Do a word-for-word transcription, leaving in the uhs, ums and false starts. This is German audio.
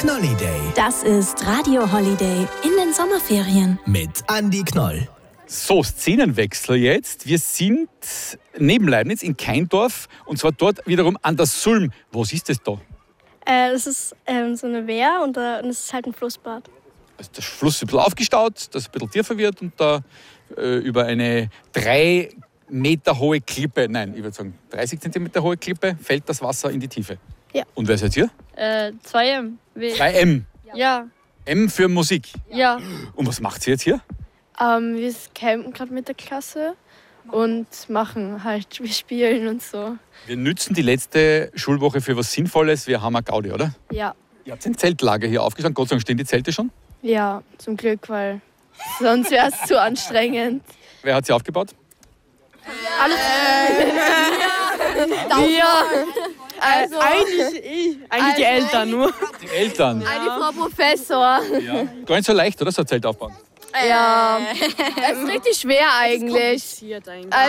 Knolliday Das ist Radio Holiday in den Sommerferien. mit Andi Knoll. So, Szenenwechsel jetzt. Wir sind neben Leibniz in Keindorf und zwar dort wiederum an der Sulm. Was ist das da? Äh, das ist ähm, so eine Wehr und da- und es ist halt ein Flussbad. Also der Fluss ist ein bisschen aufgestaut, das ein bisschen tiefer wird und da äh, über eine drei Meter hohe Klippe, nein, ich würde sagen dreißig Zentimeter hohe Klippe, fällt das Wasser in die Tiefe. Ja. Und wer seid ihr? Äh, zwei M. W- drei M. Ja, M für Musik. ja. Und was macht ihr jetzt hier? Ähm, wir campen gerade mit der Klasse und machen halt, wir spielen und so. Wir nützen die letzte Schulwoche für was Sinnvolles. Wir haben eine Gaudi, oder? Ja, Ihr habt ein Zeltlager hier aufgeschlagen. Gott sei Dank stehen die Zelte schon. ja, zum Glück, weil sonst wäre es zu anstrengend. Wer hat sie aufgebaut? Ja, Also, eigentlich ich. Eigentlich die Eltern nur. Die Eltern. die Frau Professor. Ja. Gar nicht so leicht, oder? So ein Zelt aufbauen. Ja, es ist richtig schwer eigentlich. Passiert eigentlich.